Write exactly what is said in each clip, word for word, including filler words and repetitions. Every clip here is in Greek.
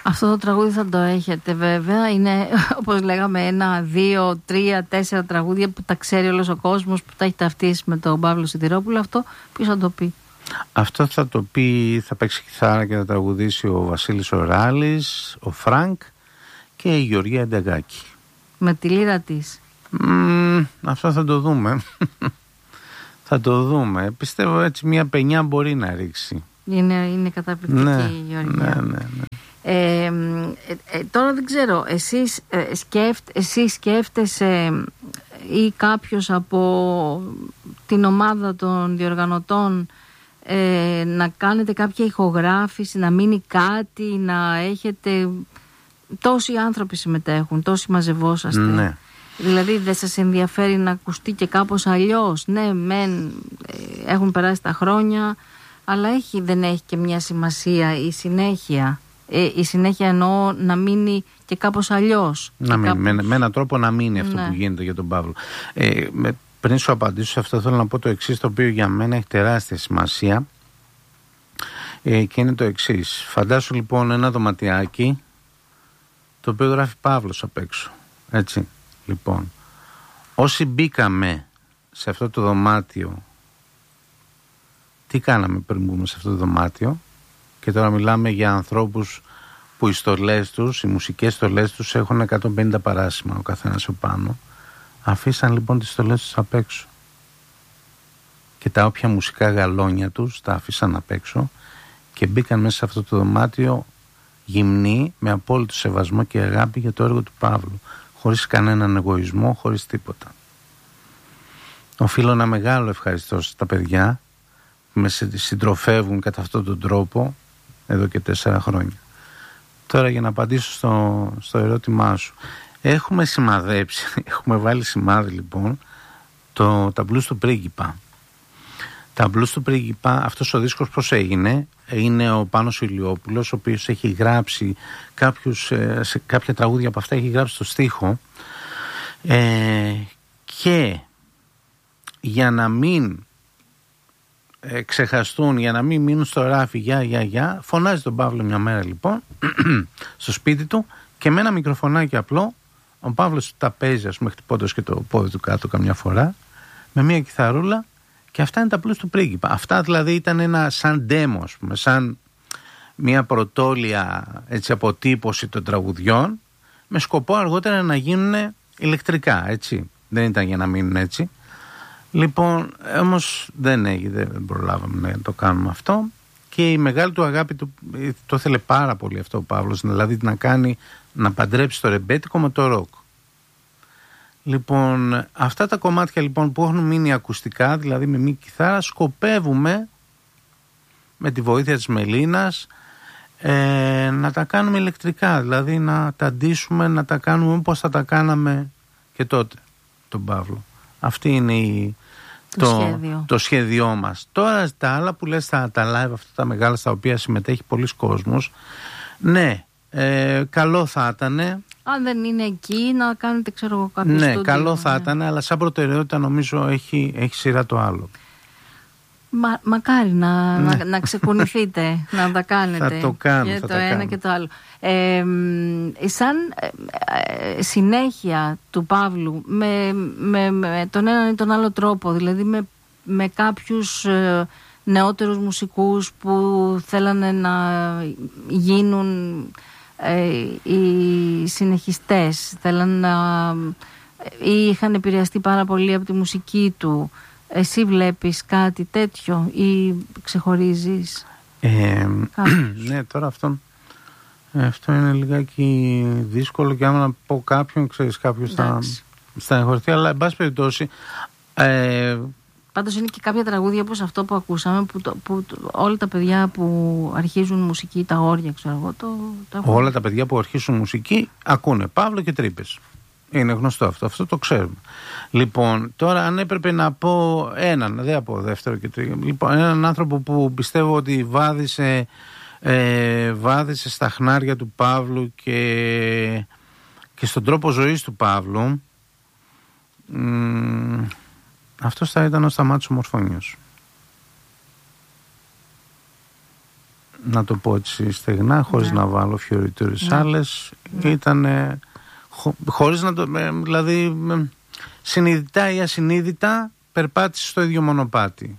Αυτό το τραγούδι θα το έχετε βέβαια. Είναι, όπως λέγαμε, ένα, δύο, τρία, τέσσερα τραγούδια που τα ξέρει όλος ο κόσμος, που τα έχει ταυτίσει με τον Παύλο Σιδηρόπουλο. Αυτό ποιος θα το πει? Αυτό θα το πει, θα παίξει κιθάρα και θα τραγουδήσει ο Βασίλης Οράλης, ο Φρανκ και η Γεωργία Ενταγκάκη. Με τη λύρα της. Mm, αυτό θα το δούμε. Θα το δούμε. Πιστεύω έτσι μια πενιά μπορεί να ρίξει. Είναι, είναι καταπληκτική, ναι, η Γεωργία. Ναι, ναι, ναι. Ε, ε, ε, τώρα δεν ξέρω, εσείς, ε, σκέφτ, εσείς σκέφτεσαι ή κάποιος από την ομάδα των διοργανωτών ε, να κάνετε κάποια ηχογράφηση, να μείνει κάτι, να έχετε... Τόσοι άνθρωποι συμμετέχουν, τόσοι μαζευόσαστε. Ναι. Δηλαδή δεν σας ενδιαφέρει να ακουστεί και κάπως αλλιώς? Ναι, μεν ε, έχουν περάσει τα χρόνια, αλλά έχει, δεν έχει και μια σημασία η συνέχεια. Ε, η συνέχεια εννοώ να μείνει και κάπως αλλιώς. Να μείνει, κάπως... με, με έναν τρόπο να μείνει αυτό, ναι, που γίνεται για τον Παύλο. Ε, με, πριν σου απαντήσω σε αυτό, θέλω να πω το εξής, το οποίο για μένα έχει τεράστια σημασία, ε, και είναι το εξής. Φαντάσου λοιπόν ένα δωματιάκι το οποίο γράφει Παύλος απ' έξω. Έτσι. Λοιπόν, όσοι μπήκαμε σε αυτό το δωμάτιο, τι κάναμε πριν μπούμε σε αυτό το δωμάτιο? Και τώρα μιλάμε για ανθρώπους που οι στολές τους, οι μουσικές στολές τους έχουν εκατόν πενήντα παράσημα ο καθένας επάνω. Αφήσαν λοιπόν τις στολές τους απ' έξω και τα όποια μουσικά γαλόνια τους τα αφήσαν απ' έξω και μπήκαν μέσα σε αυτό το δωμάτιο γυμνοί, με απόλυτο σεβασμό και αγάπη για το έργο του Παύλου, χωρίς κανέναν εγωισμό, χωρίς τίποτα. Οφείλω ένα μεγάλο ευχαριστώ στα παιδιά που με συντροφεύουν κατά αυτόν τον τρόπο εδώ και τέσσερα χρόνια. Τώρα για να απαντήσω στο, στο ερώτημά σου, έχουμε σημαδέψει, έχουμε βάλει σημάδι λοιπόν το, τα μπλουζ του Πρίγκιπα. Τα μπλουζ του Πρίγκιπα, αυτός ο δίσκος πώς έγινε? Είναι ο Πάνος Ηλιόπουλος, ο οποίος έχει γράψει κάποιους, σε κάποια τραγούδια από αυτά έχει γράψει το στίχο, ε, και για να μην ε, ξεχαστούν, για να μην μείνουν στο ράφι για για για, φωνάζει τον Παύλο μια μέρα λοιπόν στο σπίτι του και με ένα μικροφωνάκι απλό ο Παύλος τα παίζει, ας πούμε, χτυπώντας και το πόδι του κάτω καμιά φορά με μια κιθαρούλα. Και αυτά είναι τα μπλουζ του Πρίγκιπα. Αυτά δηλαδή ήταν ένα σαν demo, ας πούμε, σαν μια πρωτόλια έτσι, αποτύπωση των τραγουδιών, με σκοπό αργότερα να γίνουν ηλεκτρικά, έτσι. Δεν ήταν για να μείνουν έτσι. Λοιπόν, όμως δεν έγινε, δεν προλάβαμε να το κάνουμε αυτό. Και η μεγάλη του αγάπη του, το ήθελε πάρα πολύ αυτό ο Παύλος, δηλαδή να κάνει, να παντρέψει το ρεμπέτικο με το ροκ. Λοιπόν, αυτά τα κομμάτια λοιπόν που έχουν μείνει ακουστικά, δηλαδή με μη κιθάρα, σκοπεύουμε με τη βοήθεια της Μελίνας ε, να τα κάνουμε ηλεκτρικά, δηλαδή να τα ντύσουμε, να τα κάνουμε όπως θα τα κάναμε και τότε τον Παύλο. Αυτή είναι η, το, το, σχέδιο. το σχέδιό μας. Τώρα τα άλλα που λες, τα, τα live αυτά τα μεγάλα στα οποία συμμετέχει πολλοί κόσμος, ναι, ε, καλό θα ήταν. Αν δεν είναι εκεί, να κάνετε, ξέρω εγώ, κάποιο ναι, στούντιο. καλό θα ναι. ήταν, αλλά σαν προτεραιότητα νομίζω έχει, έχει σειρά το άλλο. Μα, μακάρι να, ναι. να, να ξεκουνηθείτε, να τα κάνετε. Θα το κάνω, και θα το τα ένα κάνω. και το άλλο. Ε, σαν ε, ε, συνέχεια του Παύλου, με, με, με τον έναν ή τον άλλο τρόπο, δηλαδή με, με κάποιους ε, νεότερους μουσικούς που θέλανε να γίνουν ε, οι συνεχιστές, θέλανε να ή είχαν επηρεαστεί πάρα πολύ από τη μουσική του. Εσύ βλέπεις κάτι τέτοιο ή ξεχωρίζεις? Ε, ναι, τώρα αυτό, αυτό είναι λιγάκι δύσκολο και άμα να πω κάποιον, ξέρεις, κάποιος θα, θα εγχωρηθεί, αλλά εν πάση περιπτώσει ε, πάντως είναι και κάποια τραγούδια όπως αυτό που ακούσαμε, που, το, που το, όλα τα παιδιά που αρχίζουν μουσική, τα όρια, ξέρω εγώ, το, το έχουν... Όλα τα παιδιά που αρχίζουν μουσική ακούνε Παύλο και Τρύπες. Είναι γνωστό αυτό, αυτό το ξέρουμε. Λοιπόν, τώρα αν έπρεπε να πω έναν, δεν θα πω δεύτερο και τρίτο, λοιπόν, έναν άνθρωπο που πιστεύω ότι βάδισε, ε, βάδισε στα χνάρια του Παύλου και, και στον τρόπο ζωής του Παύλου, μ, αυτός θα ήταν ο Σταμάτης ο Μορφώνιος. να το πω έτσι στεγνά, χωρίς ναι. να βάλω φιωριτούρες ναι. άλλες, ναι. ήταν χω, χωρίς να το, δηλαδή συνειδητά ή ασυνείδητα περπάτησε στο ίδιο μονοπάτι,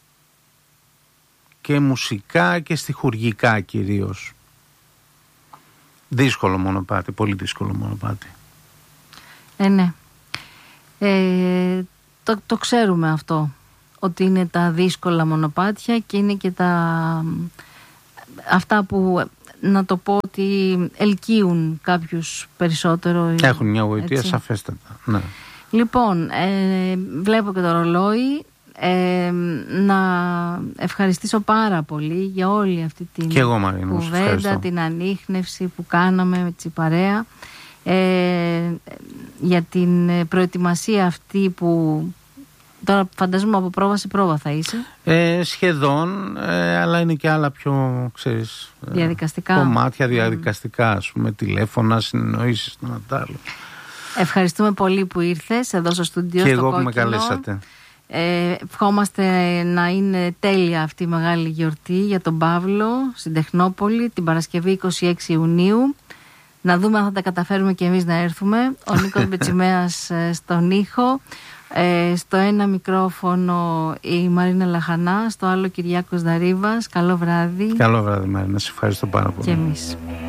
και μουσικά και στιχουργικά κυρίως. Δύσκολο μονοπάτι, πολύ δύσκολο μονοπάτι. Ε, ναι. Ε, το, το ξέρουμε αυτό, ότι είναι τα δύσκολα μονοπάτια και είναι και τα αυτά που, να το πω, ότι ελκύουν κάποιους περισσότερο. Έχουν μια γοητεία σαφέστατα. Ναι. Λοιπόν, ε, βλέπω και το ρολόι. Ε, να ευχαριστήσω πάρα πολύ για όλη αυτή την και εγώ, Μαρίνα, κουβέντα, την ανίχνευση που κάναμε με τη παρέα, ε, για την προετοιμασία αυτή που τώρα φανταζόμαι από πρόβα σε πρόβα θα είσαι. Ε, σχεδόν, ε, αλλά είναι και άλλα πιο, ξέρεις, διαδικαστικά. κομμάτια διαδικαστικά, ας πούμε, τηλέφωνα, συνεννοήσεις, τον άλλο. Ευχαριστούμε πολύ που ήρθες εδώ στο στούντιο. Και στο εγώ Κόκκινο. που με καλέσατε. Ε, ευχόμαστε να είναι τέλεια αυτή η μεγάλη γιορτή για τον Παύλο στην Τεχνόπολη την Παρασκευή είκοσι έξι Ιουνίου. Να δούμε αν θα τα καταφέρουμε και εμείς να έρθουμε. Ο Νίκος Μπετσιμέας στον ήχο, ε, στο ένα μικρόφωνο η Μαρίνα Λαχανά, στο άλλο Κυριάκος Δαρίβας. Καλό βράδυ. Καλό βράδυ, Μαρίνα, σε ευχαριστώ πάρα πολύ. Και εμείς.